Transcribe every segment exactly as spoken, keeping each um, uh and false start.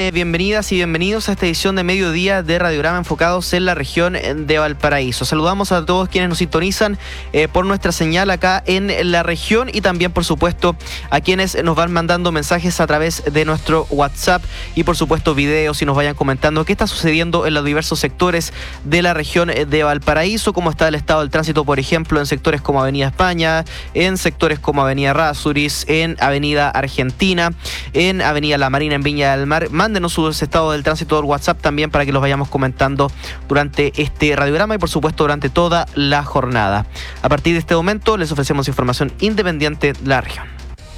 Eh, bienvenidas y bienvenidos a esta edición de mediodía de Radiograma enfocados en la región de Valparaíso. Saludamos a todos quienes nos sintonizan eh, por nuestra señal acá en la región y también, por supuesto, a quienes nos van mandando mensajes a través de nuestro WhatsApp y, por supuesto, videos y nos vayan comentando qué está sucediendo en los diversos sectores de la región de Valparaíso, cómo está el estado del tránsito, por ejemplo, en sectores como Avenida España, en sectores como Avenida Errázuriz, en Avenida Argentina, en Avenida La Marina, en Viña del Mar. Mándenos su estado del tránsito del WhatsApp también para que los vayamos comentando durante este radiograma y, por supuesto, durante toda la jornada. A partir de este momento les ofrecemos información independiente de la región.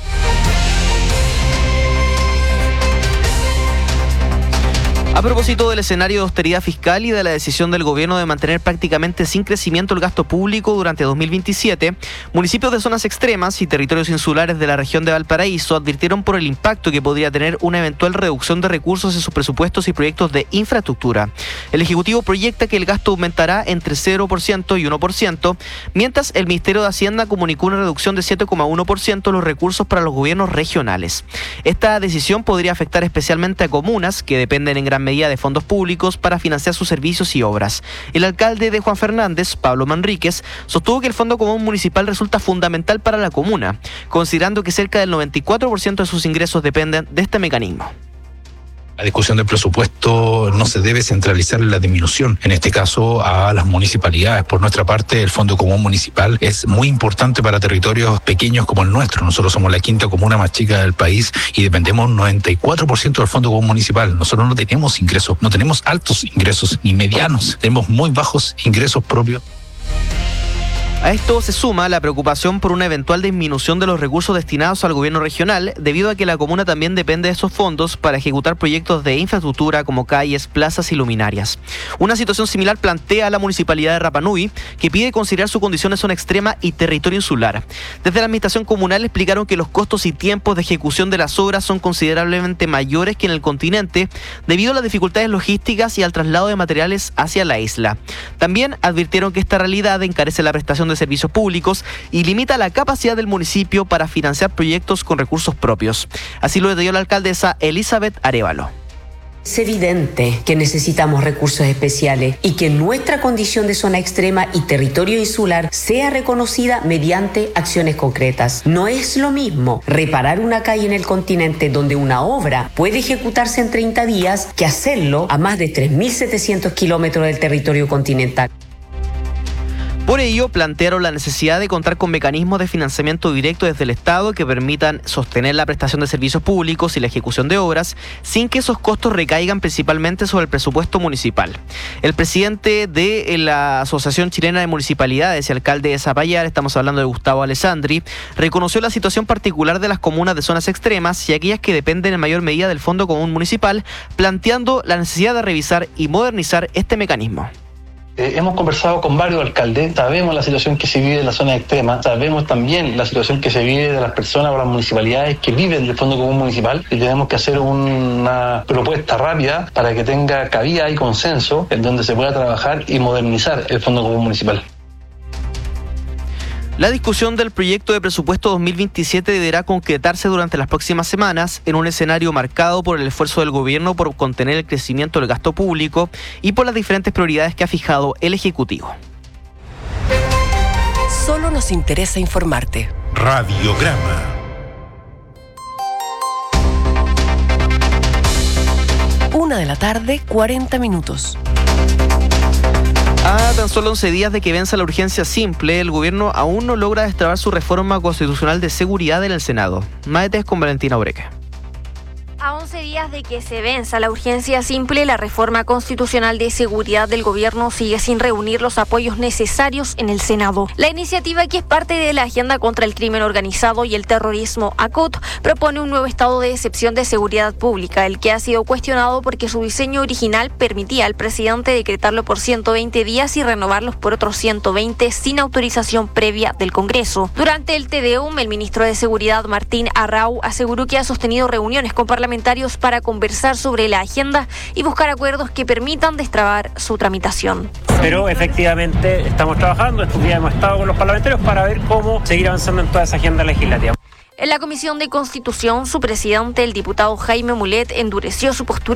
A propósito del escenario de austeridad fiscal y de la decisión del gobierno de mantener prácticamente sin crecimiento el gasto público durante dos mil veintisiete, municipios de zonas extremas y territorios insulares de la región de Valparaíso advirtieron por el impacto que podría tener una eventual reducción de recursos en sus presupuestos y proyectos de infraestructura. El Ejecutivo proyecta que el gasto aumentará entre cero por ciento y uno por ciento, mientras el Ministerio de Hacienda comunicó una reducción de siete coma uno por ciento de los recursos para los gobiernos regionales. Esta decisión podría afectar especialmente a comunas que dependen en gran medida de fondos públicos para financiar sus servicios y obras. El alcalde de Juan Fernández, Pablo Manríquez, sostuvo que el Fondo Común Municipal resulta fundamental para la comuna, considerando que cerca del noventa y cuatro por ciento de sus ingresos dependen de este mecanismo. La discusión del presupuesto no se debe centralizar en la disminución, en este caso a las municipalidades. Por nuestra parte, el Fondo Común Municipal es muy importante para territorios pequeños como el nuestro. Nosotros somos la quinta comuna más chica del país y dependemos noventa y cuatro por ciento del Fondo Común Municipal. Nosotros no tenemos ingresos, no tenemos altos ingresos ni medianos, tenemos muy bajos ingresos propios. A esto se suma la preocupación por una eventual disminución de los recursos destinados al gobierno regional, debido a que la comuna también depende de esos fondos para ejecutar proyectos de infraestructura como calles, plazas y luminarias. Una situación similar plantea la municipalidad de Rapa Nui, que pide considerar su condición de zona extrema y territorio insular. Desde la administración comunal explicaron que los costos y tiempos de ejecución de las obras son considerablemente mayores que en el continente, debido a las dificultades logísticas y al traslado de materiales hacia la isla. También advirtieron que esta realidad encarece la prestación de servicios públicos y limita la capacidad del municipio para financiar proyectos con recursos propios. Así lo detalló la alcaldesa Elizabeth Arévalo. Es evidente que necesitamos recursos especiales y que nuestra condición de zona extrema y territorio insular sea reconocida mediante acciones concretas. No es lo mismo reparar una calle en el continente donde una obra puede ejecutarse en treinta días que hacerlo a más de tres mil setecientos kilómetros del territorio continental. Por ello, plantearon la necesidad de contar con mecanismos de financiamiento directo desde el Estado que permitan sostener la prestación de servicios públicos y la ejecución de obras sin que esos costos recaigan principalmente sobre el presupuesto municipal. El presidente de la Asociación Chilena de Municipalidades y alcalde de Zapallar, estamos hablando de Gustavo Alessandri, reconoció la situación particular de las comunas de zonas extremas y aquellas que dependen en mayor medida del Fondo Común Municipal, planteando la necesidad de revisar y modernizar este mecanismo. Eh, hemos conversado con varios alcaldes, sabemos la situación que se vive en la zona extrema, sabemos también la situación que se vive de las personas o las municipalidades que viven del Fondo Común Municipal y tenemos que hacer una propuesta rápida para que tenga cabida y consenso en donde se pueda trabajar y modernizar el Fondo Común Municipal. La discusión del proyecto de presupuesto dos mil veintisiete deberá concretarse durante las próximas semanas en un escenario marcado por el esfuerzo del gobierno por contener el crecimiento del gasto público y por las diferentes prioridades que ha fijado el Ejecutivo. Solo nos interesa informarte. Radiograma. Una de la tarde, cuarenta minutos. A tan solo once días de que venza la urgencia simple, el gobierno aún no logra destrabar su reforma constitucional de seguridad en el Senado. Más detalles con Valentina Ureque. A once días de que se venza la urgencia simple, la reforma constitucional de seguridad del gobierno sigue sin reunir los apoyos necesarios en el Senado. La iniciativa, que es parte de la Agenda contra el Crimen Organizado y el Terrorismo, A C O T, propone un nuevo estado de excepción de seguridad pública, el que ha sido cuestionado porque su diseño original permitía al presidente decretarlo por ciento veinte días y renovarlos por otros ciento veinte sin autorización previa del Congreso. Durante el Te Deum, el ministro de Seguridad, Martín Arrau, aseguró que ha sostenido reuniones con parlamentarios para conversar sobre la agenda y buscar acuerdos que permitan destrabar su tramitación. Pero efectivamente estamos trabajando, estos días hemos estado con los parlamentarios para ver cómo seguir avanzando en toda esa agenda legislativa. En la Comisión de Constitución, su presidente, el diputado Jaime Mulet, endureció su postura